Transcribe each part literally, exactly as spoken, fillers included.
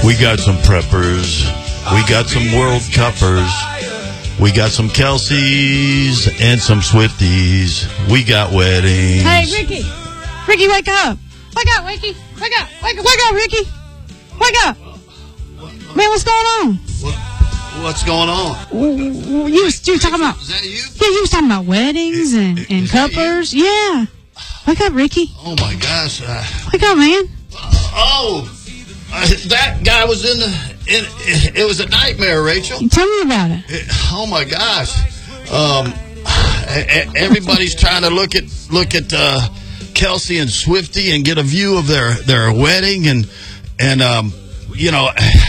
We got some preppers. We got some World Cuppers. We got some Kelseys and some Swifties. We got weddings. Hey, Ricky. Ricky, wake up. Wake up, Ricky. Wake up. Wake up, wake up, Ricky. Wake up. Man, what's going on? What, what's going on? You, you was talking about... Is that you? Yeah, you was talking about weddings and, and Is that cuppers. Yeah. Wake up, Ricky. Oh, my gosh. Uh, Wake up, man. oh, uh, that guy was in the... In, it, it was a nightmare, Rachel. Tell me about it. it oh, my gosh. Um, everybody's trying to look at look at uh, Kelsey and Swifty and get a view of their, their wedding. And, and um, you know,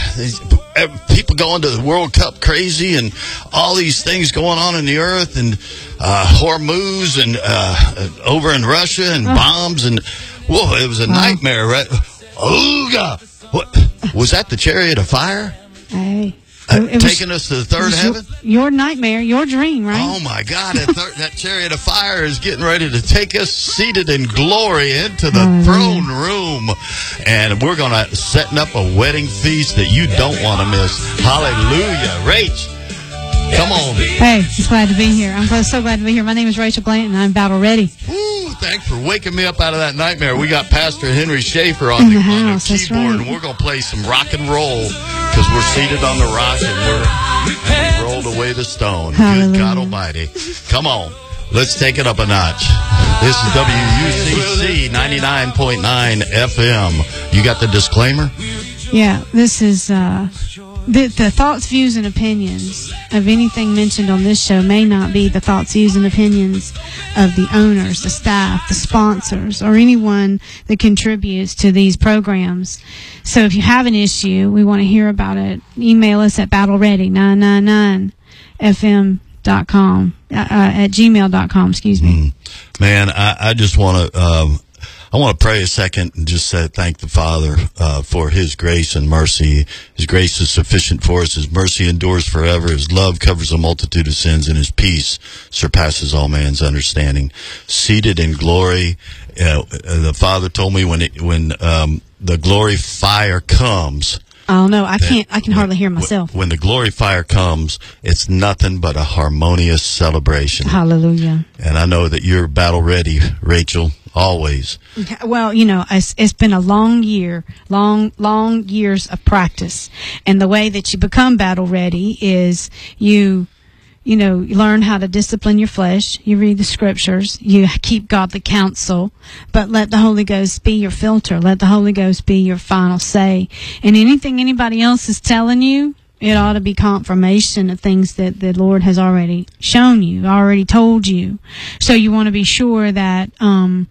people going to the World Cup crazy and all these things going on in the earth and uh, Hormuz and uh, over in Russia and oh. bombs. And, whoa, it was a oh. nightmare, right? Oh, God. What? Was that the chariot of fire? Hey. Uh, taking us to the third heaven? Your, your nightmare, your dream, right? Oh, my God. That, thir- that chariot of fire is getting ready to take us seated in glory into the Hallelujah. Throne room. And we're going to setting up a wedding feast that you don't want to miss. Hallelujah. Rach, come on. Hey, just glad to be here. I'm so glad to be here. My name is Rachel Blanton. I'm battle ready. Ooh, thanks for waking me up out of that nightmare. We got Pastor Henry Schaefer on the, the, on house, the keyboard, right. and we're going to play some rock and roll because we're seated on the rock and we're and we rolled away the stone. Hallelujah. Good God Almighty. Come on. Let's take it up a notch. This is W U C C ninety-nine point nine F M. You got the disclaimer? Yeah, this is... Uh, The, the thoughts, views, and opinions of anything mentioned on this show may not be the thoughts, views, and opinions of the owners, the staff, the sponsors, or anyone that contributes to these programs. So if you have an issue, we want to hear about it. Email us at battleready nine nine nine f m dot com, uh, at gmail dot com, excuse me. Mm. Man, I, I just want to... Um, I want to pray a second and just say thank the Father uh, for His grace and mercy. His grace is sufficient for us. His mercy endures forever. His love covers a multitude of sins, and His peace surpasses all man's understanding. Seated in glory, uh, the Father told me when it, when um, the glory fire comes. Oh no, I can't. I can hardly hear myself. When the glory fire comes, it's nothing but a harmonious celebration. Hallelujah. And I know that you're battle ready, Rachel. Always. Well, you know, it's, it's been a long year, long, long years of practice. And the way that you become battle ready is you, you know, you learn how to discipline your flesh. You read the scriptures. You keep godly counsel. But let the Holy Ghost be your filter. Let the Holy Ghost be your final say. And anything anybody else is telling you, it ought to be confirmation of things that the Lord has already shown you, already told you. So you want to be sure that, um,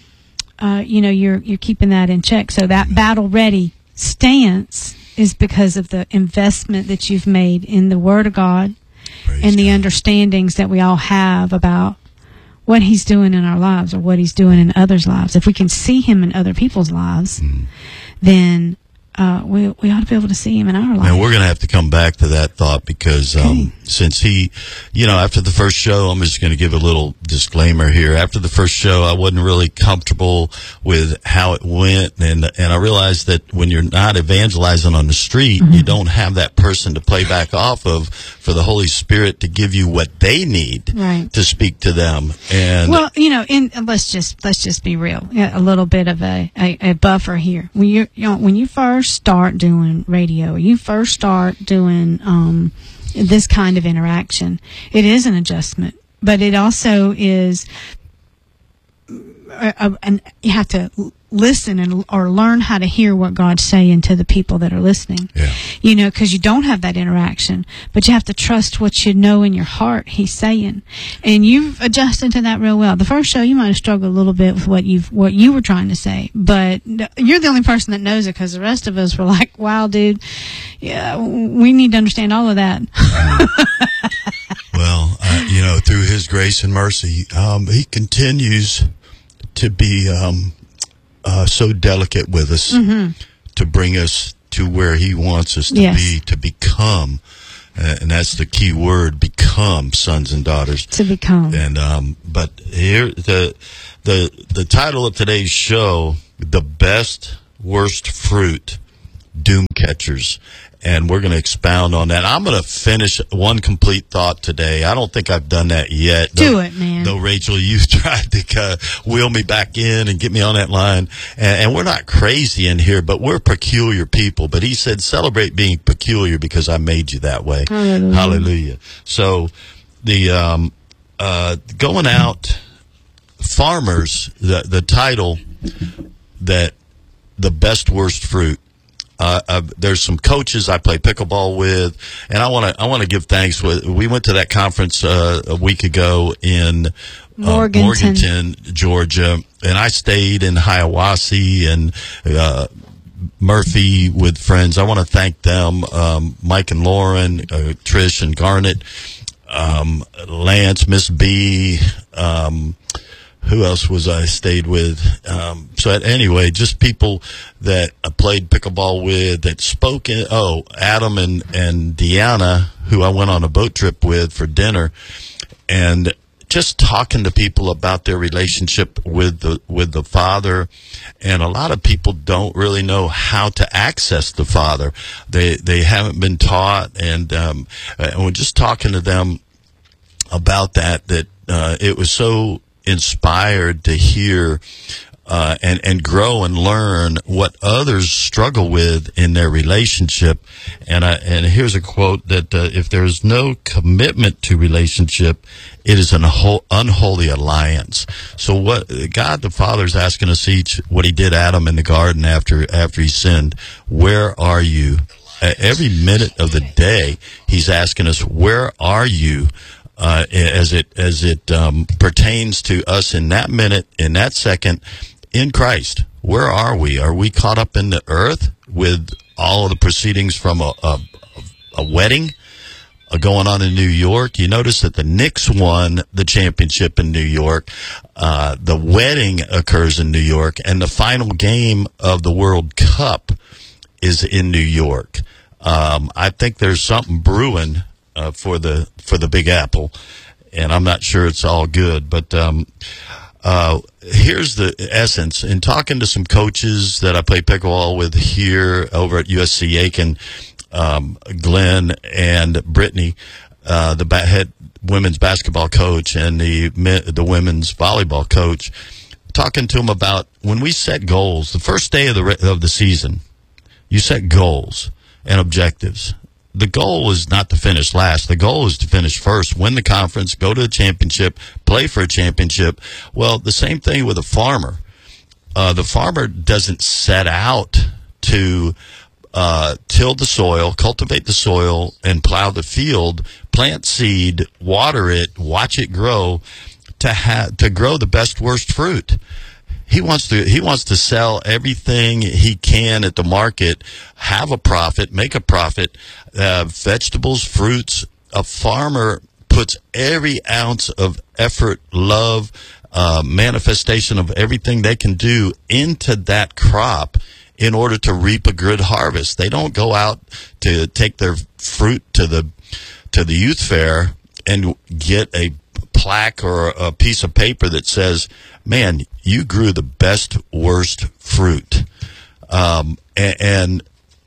Uh, you know, you're you're keeping that in check. So that battle ready stance is because of the investment that you've made in the Word of God. Praise and the God. Understandings that we all have about what He's doing in our lives or what He's doing in others' lives. If we can see Him in other people's lives, mm. then uh, we we ought to be able to see Him in our lives. Man, we're going to have to come back to that thought because um, okay. since he, you know, after the first show, I'm just going to give a little disclaimer here. After the first show, I wasn't really comfortable with how it went, and and I realized that when you're not evangelizing on the street, mm-hmm. you don't have that person to play back off of for the Holy Spirit to give you what they need right. to speak to them. And well, you know, in, let's just let's just be real. A little bit of a, a, a buffer here. When you you know when you first start doing radio, you first start doing um, this kind of interaction, it is an adjustment, but it also is a, a, and you have to listen and or learn how to hear what God's saying to the people that are listening. Yeah. You know, because you don't have that interaction, but you have to trust what you know in your heart He's saying, and you've adjusted to that real well. The first show, you might have struggled a little bit with what you've what you were trying to say, but you're the only person that knows it, because the rest of us were like, "Wow, dude, yeah, we need to understand all of that." Well, uh, you know, through His grace and mercy, um, He continues to be um, uh, so delicate with us, mm-hmm. to bring us to where He wants us to yes. be, to become, uh, and that's the key word: become sons and daughters. To become. And um, but here the the the title of today's show: the best worst fruit doom catchers. And we're going to expound on that. I'm going to finish one complete thought today. I don't think I've done that yet. Do though, it, man. Though, Rachel, you tried to uh, wheel me back in and get me on that line. And, and we're not crazy in here, but we're peculiar people. But he said, celebrate being peculiar because I made you that way. Hallelujah. Hallelujah. So the um, uh, going out, farmers, the, the title that the best worst fruit. Uh, uh, there's some coaches I play pickleball with, and I want to I want to give thanks. With we went to that conference uh, a week ago in uh, Morganton. Morganton, Georgia, and I stayed in Hiawassee and uh, Murphy with friends. I want to thank them, um, Mike and Lauren, uh, Trish and Garnet, um, Lance, Miss B. Um, Who else was I stayed with? Um, so anyway, just people that I played pickleball with that spoke in, oh, Adam and, and Deanna, who I went on a boat trip with for dinner, and just talking to people about their relationship with the, with the Father. And a lot of people don't really know how to access the Father. They, they haven't been taught. And, um, and we're just talking to them about that, that, uh, it was so inspired to hear uh, and and grow and learn what others struggle with in their relationship. And I, and here's a quote that uh, if there is no commitment to relationship, it is an unho- unholy alliance. So what God the Father is asking us each, what He did Adam in the garden after after he sinned. Where are you? Uh, every minute of the day, He's asking us, where are you? Uh, as it as it um, pertains to us in that minute, in that second, in Christ. Where are we? Are we caught up in the earth with all of the proceedings from a, a, a wedding uh, going on in New York? You notice that the Knicks won the championship in New York. Uh, the wedding occurs in New York, and the final game of the World Cup is in New York. Um, I think there's something brewing Uh, for the for the Big Apple, and I'm not sure it's all good. But um, uh, here's the essence. In talking to some coaches that I play pickleball with here over at U S C Aiken, um, Glenn and Brittany, uh, the ba- head women's basketball coach and the the women's volleyball coach, talking to them about when we set goals. The first day of the re- of the season, you set goals and objectives. The goal is not to finish last. The goal is to finish first, win the conference, go to a championship, play for a championship. Well, the same thing with a farmer. Uh, the farmer doesn't set out to uh, till the soil, cultivate the soil, and plow the field, plant seed, water it, watch it grow, to ha- to grow the best worst fruit. He wants to he wants to sell everything he can at the market, have a profit, make a profit, uh, vegetables, fruits. A farmer puts every ounce of effort, love, uh, manifestation of everything they can do into that crop in order to reap a good harvest. They don't go out to take their fruit to the to the youth fair and get a plaque or a piece of paper that says, man, you grew the best, worst fruit. Um, and, and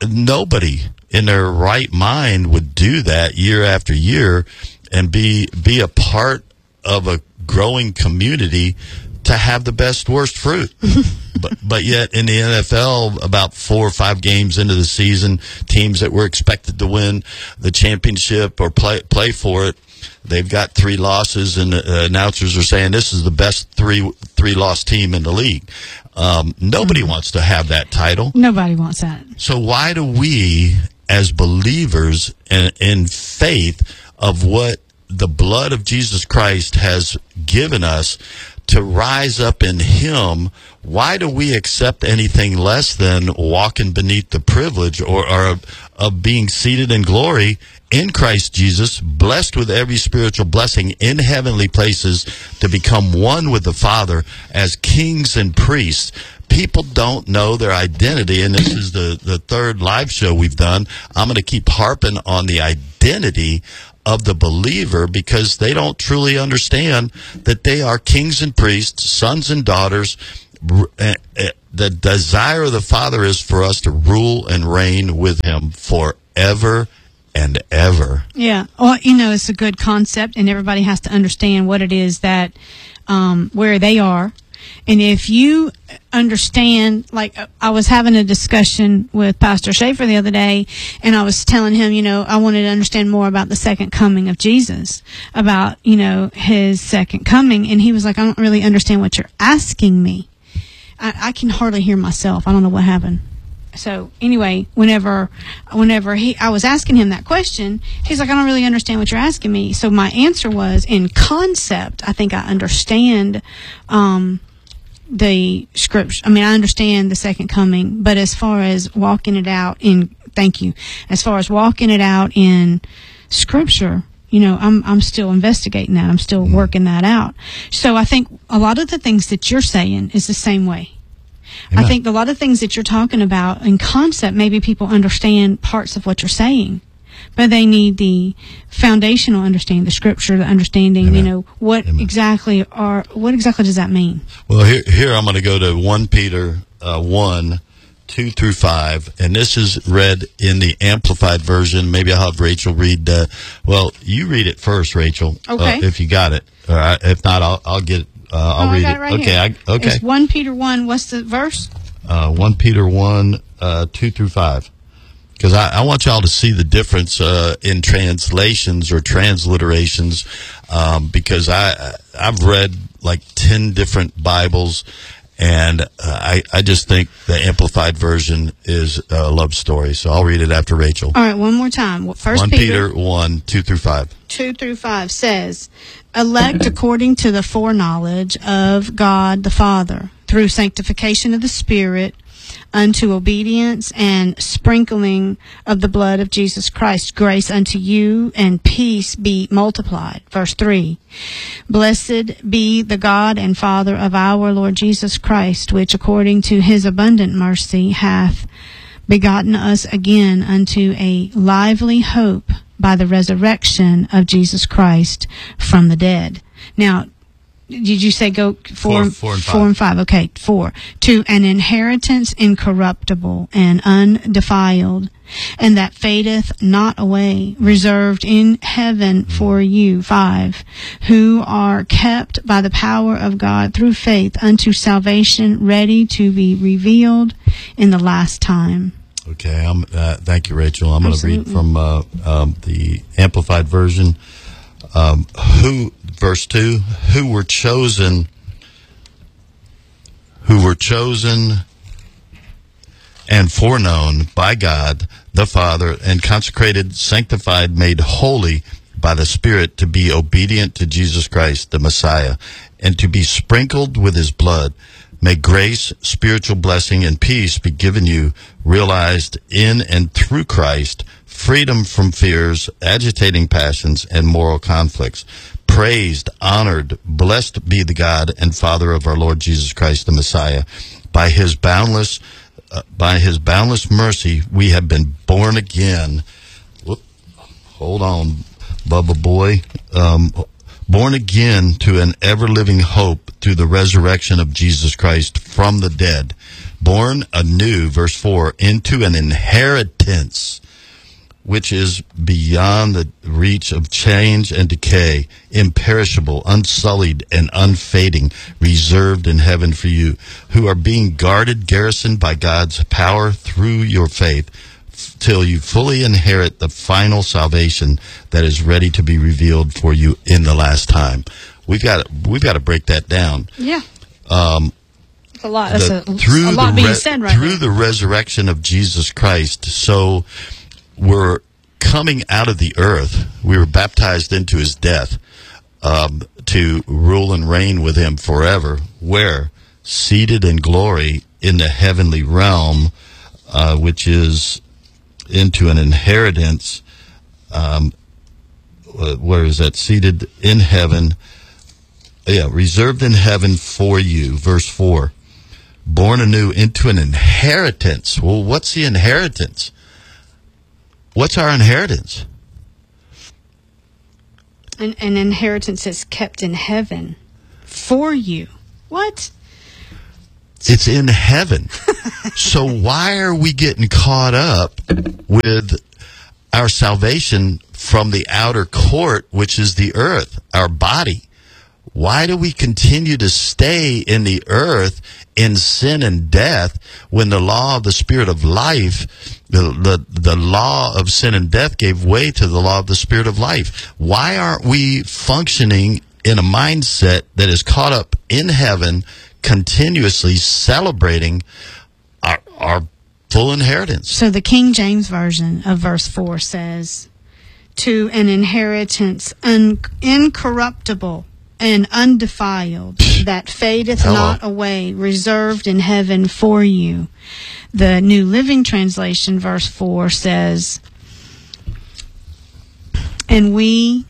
nobody in their right mind would do that year after year and be be a part of a growing community to have the best, worst fruit. but, but yet in the N F L, about four or five games into the season, teams that were expected to win the championship or play play for it, they've got three losses, and the announcers are saying this is the best three three loss team in the league. Um, nobody mm-hmm. wants to have that title. Nobody wants that. So why do we, as believers in, in faith of what the blood of Jesus Christ has given us to rise up in Him, why do we accept anything less than walking beneath the privilege or, or of, of being seated in glory in Christ Jesus, blessed with every spiritual blessing in heavenly places to become one with the Father as kings and priests? People don't know their identity, and this is the, the third live show we've done. I'm going to keep harping on the identity of the believer because they don't truly understand that they are kings and priests, sons and daughters, the desire of the Father is for us to rule and reign with him forever and ever. Yeah. Well, you know, it's a good concept, and everybody has to understand what it is that, um, where they are. And if you understand, like I was having a discussion with Pastor Schaefer the other day, and I was telling him, you know, I wanted to understand more about the second coming of Jesus, about, you know, his second coming. And he was like, I don't really understand what you're asking me. I, I can hardly hear myself. I don't know what happened. So anyway, whenever, whenever he, I was asking him that question, he's like, I don't really understand what you're asking me. So my answer was, in concept, I think I understand, um, the scripture. I mean, I understand the second coming, but as far as walking it out in, thank you, as far as walking it out in scripture, you know, I'm, I'm still investigating that. I'm still working that out. So I think a lot of the things that you're saying is the same way. Amen. I think a lot of things that you're talking about in concept, maybe people understand parts of what you're saying, but they need the foundational understanding, the scripture, the understanding, Amen. You know, what Amen. exactly are, what exactly does that mean? Well, here, here I'm going to go to First Peter uh, one, two through five, and this is read in the Amplified Version. Maybe I'll have Rachel read, uh, well, you read it first, Rachel, okay. uh, if you got it. Or I, if not, I'll, I'll get it. Uh, I'll oh, read I got it. it right okay, here. I, okay. It's First Peter one. What's the verse? Uh, First Peter one, uh, two through five. Because I, I want y'all to see the difference uh, in translations or transliterations. Um, because I I've read like ten different Bibles, and uh, I I just think the Amplified Version is a love story. So I'll read it after Rachel. All right, one more time. First First Peter, Peter one, two through five. Two through five says, elect according to the foreknowledge of God the Father, through sanctification of the Spirit, unto obedience and sprinkling of the blood of Jesus Christ, grace unto you and peace be multiplied. Verse three, blessed be the God and Father of our Lord Jesus Christ, which according to his abundant mercy hath begotten us again unto a lively hope by the resurrection of Jesus Christ from the dead. Now, did you say go four, four, four, and, five. four and five? Okay, four. To an inheritance incorruptible and undefiled, and that fadeth not away, reserved in heaven for you. Five. Who are kept by the power of God through faith unto salvation, ready to be revealed in the last time. Okay, I'm, uh, thank you, Rachel. I'm going to read from uh, um, the Amplified Version. Um, who, verse two, who were chosen, who were chosen and foreknown by God the Father, and consecrated, sanctified, made holy by the Spirit to be obedient to Jesus Christ, the Messiah, and to be sprinkled with his blood. May grace, spiritual blessing, and peace be given you, realized in and through Christ, freedom from fears, agitating passions, and moral conflicts. Praised, honored, blessed be the God and Father of our Lord Jesus Christ, the Messiah. By his boundless, uh, by his boundless mercy, we have been born again. Whoop, hold on, Bubba boy. Um, born again to an ever-living hope through the resurrection of Jesus Christ from the dead. Born anew, verse four, into an inheritance which is beyond the reach of change and decay, imperishable, unsullied, and unfading, reserved in heaven for you, who are being guarded, garrisoned by God's power through your faith, f- till you fully inherit the final salvation that is ready to be revealed for you in the last time. We've got to, we've got to break that down. Yeah. Um, It's a lot. That's the, a, through a lot the being re- said right Through there. the resurrection of Jesus Christ. So we're coming out of the earth. We were baptized into his death um, to rule and reign with him forever. Where? Seated in glory in the heavenly realm, uh, which is into an inheritance. Um, where is that? Seated in heaven. Yeah, reserved in heaven for you. Verse four. Born anew into an inheritance. Well, what's the inheritance? What's our inheritance? An, an inheritance is kept in heaven for you. What? It's in heaven. So why are we getting caught up with our salvation from the outer court, which is the earth, our body? Why do we continue to stay in the earth in sin and death when the law of the Spirit of life, the, the, the law of sin and death gave way to the law of the Spirit of life? Why aren't we functioning in a mindset that is caught up in heaven, continuously celebrating our, our full inheritance? So the King James Version of verse four says, to an inheritance un- incorruptible and undefiled, that fadeth Hello. not away, reserved in heaven for you. The New Living Translation, verse four, says, and we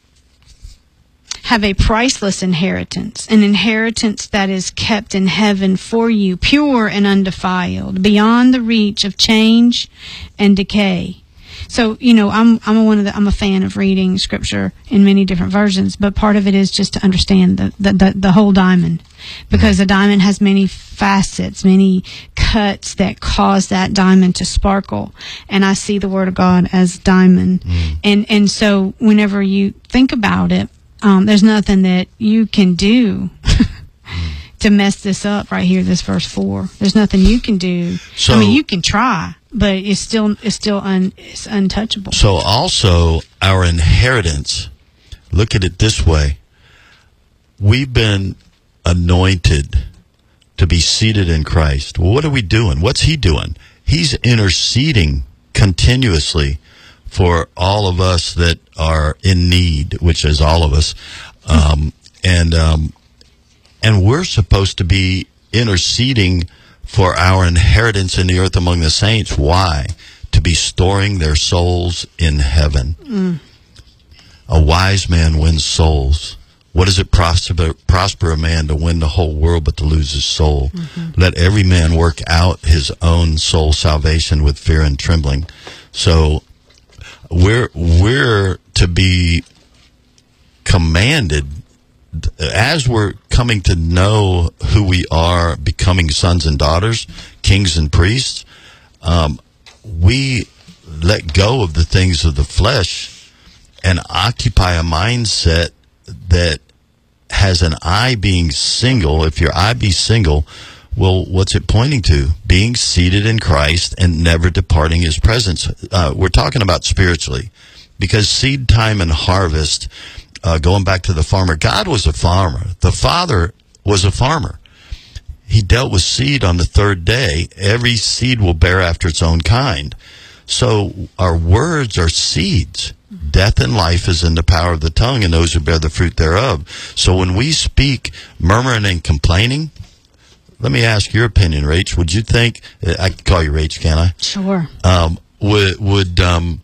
have a priceless inheritance, an inheritance that is kept in heaven for you, pure and undefiled, beyond the reach of change and decay. So, you know, I'm I'm one of the I'm a fan of reading scripture in many different versions, but part of it is just to understand the the, the, the whole diamond, because the diamond has many facets, many cuts that cause that diamond to sparkle. And I see the Word of God as diamond, mm. and and so whenever you think about it, um, there's nothing that you can do to mess this up right here. This verse four. There's nothing you can do. So, I mean, you can try, but it's still it's still un, it's untouchable. So also our inheritance, look at it this way. We've been anointed to be seated in Christ. Well, what are we doing? What's he doing? He's interceding continuously for all of us that are in need, which is all of us. Um, and um, and we're supposed to be interceding for our inheritance in the earth among the saints. Why? To be storing their souls in heaven. Mm. A wise man wins souls. What does it prosper, prosper a man to win the whole world but to lose his soul? Mm-hmm. Let every man work out his own soul salvation with fear and trembling. So we're we're to be commanded, as we're coming to know who we are, becoming sons and daughters, kings and priests, um, we let go of the things of the flesh and occupy a mindset that has an eye being single. If your eye be single, well, what's it pointing to? Being seated in Christ and never departing his presence. Uh, we're talking about spiritually, because seed time and harvest, Uh, going back to the farmer, God was a farmer. The Father was a farmer. He dealt with seed on the third day. Every seed will bear after its own kind. So our words are seeds. Death and life is in the power of the tongue, and those who bear the fruit thereof. So when we speak murmuring and complaining, let me ask your opinion, Rach. Would you think, I can call you Rach, can I? Sure. Um, would, would, um,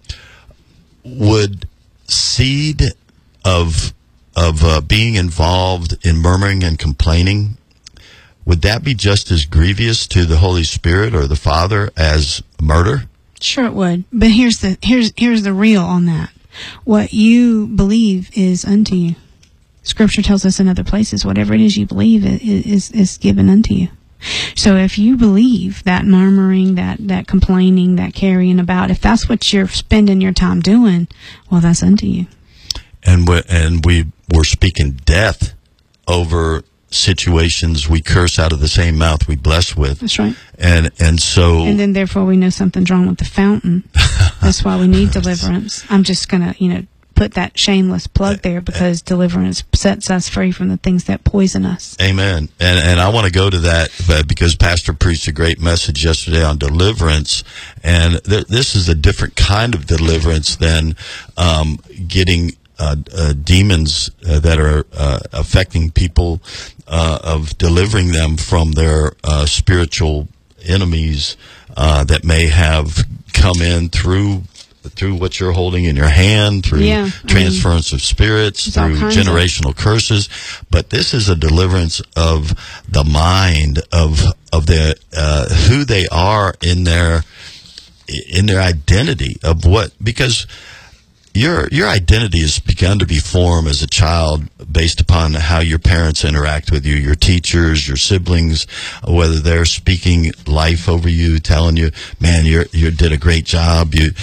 would seed of of uh, being involved in murmuring and complaining, would that be just as grievous to the Holy Spirit or the Father as murder? Sure it would. But here's the here's here's the real on that. What you believe is unto you. Scripture tells us in other places, whatever it is you believe is is given unto you. So if you believe that murmuring, that, that complaining, that carrying about, if that's what you're spending your time doing, well, that's unto you. And we, and we were speaking death over situations we curse out of the same mouth we bless with. That's right. And and so... And then therefore we know something's wrong with the fountain. That's why we need deliverance. I'm just going to, you know, put that shameless plug there, because deliverance sets us free from the things that poison us. Amen. And and I want to go to that, but because Pastor preached a great message yesterday on deliverance, and th- this is a different kind of deliverance than um, getting uh, uh, demons uh, that are uh, affecting people, uh, of delivering them from their uh, spiritual enemies uh, that may have come in through through what you're holding in your hand, through yeah, transference I mean, of spirits, through generational of. curses. But this is a deliverance of the mind, of of the uh, who they are in their in their identity of what, because your your identity has begun to be formed as a child based upon how your parents interact with you, your teachers, your siblings, whether they're speaking life over you, telling you, man, you you did a great job, you